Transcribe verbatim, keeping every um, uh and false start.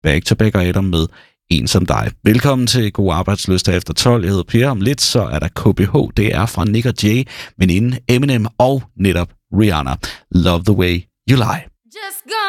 Back to Back og Adam med En som dig. Velkommen til God Arbejdsløst efter tolv. Jeg hedder Per. Om lidt så er der K B H. Det er fra Nick og Jay, men inden Eminem og netop Rihanna. Love the way you lie. Just go